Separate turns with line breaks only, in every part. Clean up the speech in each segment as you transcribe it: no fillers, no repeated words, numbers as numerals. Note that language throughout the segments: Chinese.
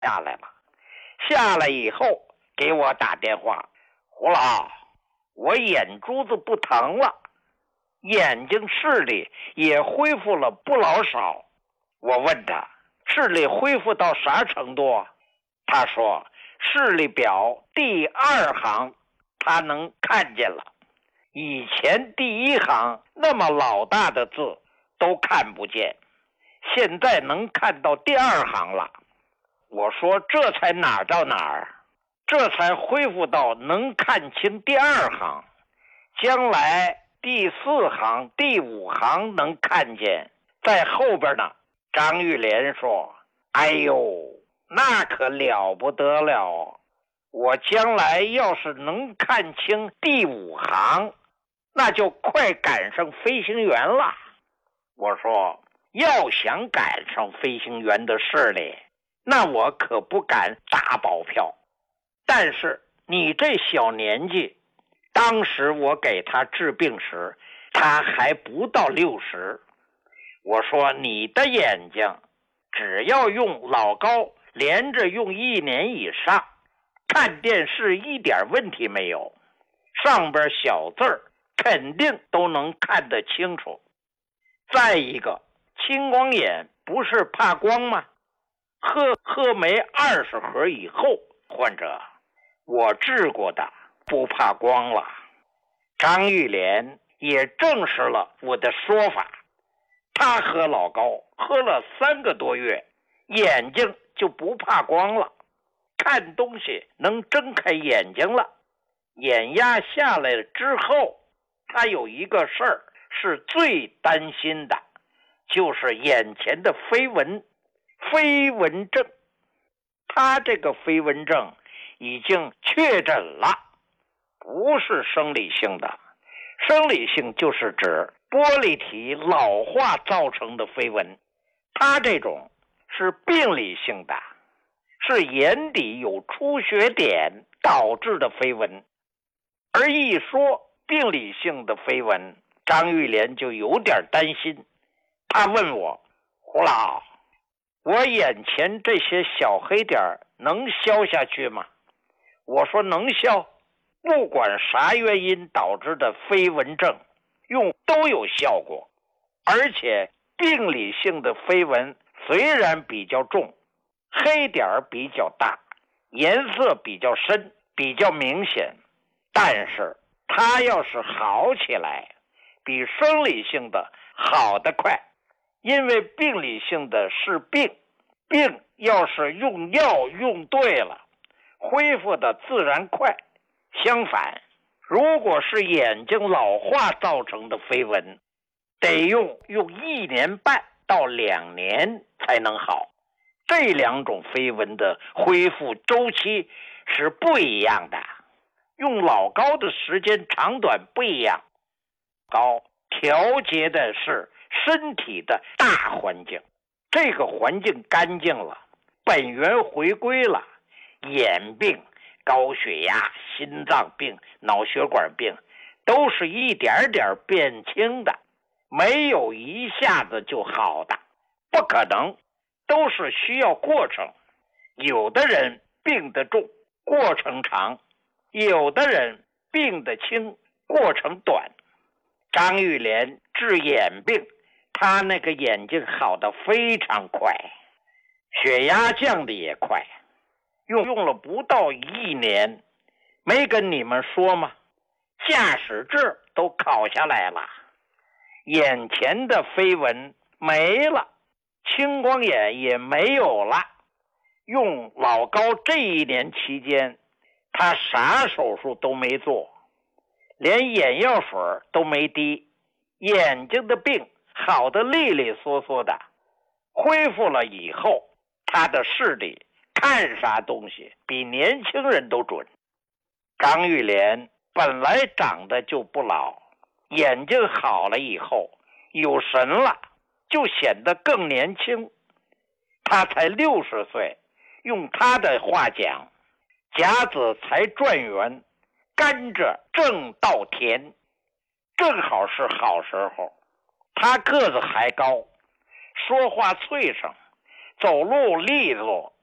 下来了。下来以后给我打电话，胡老，我眼珠子不疼了，眼睛视力也恢复了不老少。我问他视力恢复到啥程度？他说视力表第2行他能看见了，以前第1行那么老大的字都看不见，现在能看到第2行了。我说这才哪儿到哪儿，这才恢复到能看清第2行，将来第4行第5行能看见，在后边呢。张玉莲说，哎呦，那可了不得了，我将来要是能看清第5行，那就快赶上飞行员了。我说要想赶上飞行员的视力，那我可不敢打保票，但是你这小年纪，当时我给他治病时他还不到60，我说你的眼睛只要用老高连着用1年以上，看电视一点问题没有，上边小字儿肯定都能看得清楚。再一个，青光眼不是怕光吗？喝没20盒以后，患者我治过的不怕光了。张玉莲也证实了我的说法，他喝老高喝了3个多月，眼睛就不怕光了，看东西能睁开眼睛了。眼压下来了之后，他有一个事儿是最担心的，就是眼前的飞蚊症。他这个飞蚊症已经确诊了，不是生理性的。生理性就是指玻璃体老化造成的飞蚊，它这种是病理性的，是眼底有出血点导致的飞蚊。而一说病理性的飞蚊，张玉莲就有点担心。他问我，胡老，我眼前这些小黑点能消下去吗？我说能消，不管啥原因导致的飞蚊症，用都有效果。而且病理性的飞蚊虽然比较重，黑点比较大，颜色比较深，比较明显，但是它要是好起来，比生理性的好得快。因为病理性的是病要是用药用对了，恢复的自然快。相反，如果是眼睛老化造成的飞蚊，得用1年半到2年才能好。这2种飞蚊的恢复周期是不一样的，用老高的时间长短不一样。高调节的是身体的大环境，这个环境干净了，本源回归了，眼病、高血压、心脏病、脑血管病都是一点点变轻的，没有一下子就好的，不可能，都是需要过程。有的人病得重，过程长；有的人病得轻，过程短。张玉莲治眼病，他那个眼睛好得非常快，血压降的也快，用了不到1年。没跟你们说吗？驾驶证都考下来了，眼前的飞蚊没了，青光眼也没有了。用老高这1年期间，他啥手术都没做，连眼药水都没滴，眼睛的病好得利利索索的。恢复了以后，他的视力看啥东西比年轻人都准。张玉莲本来长得就不老，眼睛好了以后有神了，就显得更年轻。他才60岁，用他的话讲，甲子才转圆，甘蔗正到田，正好是好时候。他个子还高，说话脆声，走路利落，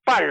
办